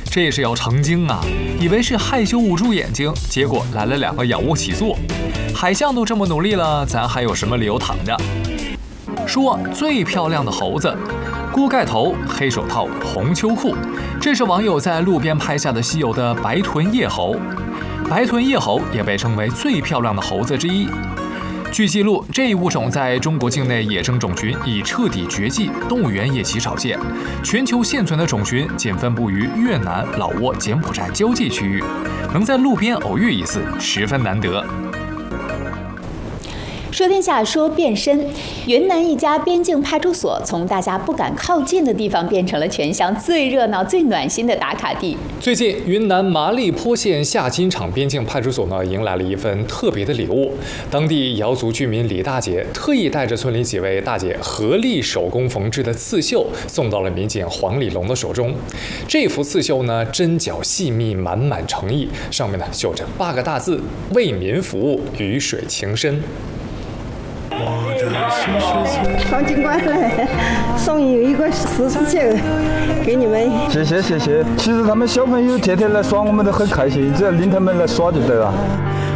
这是要成精啊！以为是害羞捂住眼睛，结果来了2个仰卧起坐。海象都这么努力了，咱还有什么理由躺着？说最漂亮的猴子，锅盖头、黑手套、红秋裤，这是网友在路边拍下的稀有的白臀叶猴。白臀叶猴也被称为最漂亮的猴子之一。据记录，这一物种在中国境内野生种群已彻底绝迹，动物园也极少见。全球现存的种群仅分布于越南、老挝、柬埔寨交界区域，能在路边偶遇一次，十分难得。 说天下说变身，云南一家边境派出所从大家不敢靠近的地方变成了全乡最热闹、最暖心的打卡地。 最近，云南麻栗坡县下金场边境派出所呢，迎来了一份特别的礼物。当地瑶族居民李大姐特意带着村里几位大姐合力手工缝制的刺绣，送到了民警黄礼龙的手中。这幅刺绣呢，针脚细密，满满诚意，上面呢绣着8个大字：为民服务，鱼水情深。 上警官来送一个40件给你们， 谢谢。其实他们小朋友天天来耍，我们都很开心，只要领他们来耍就对了。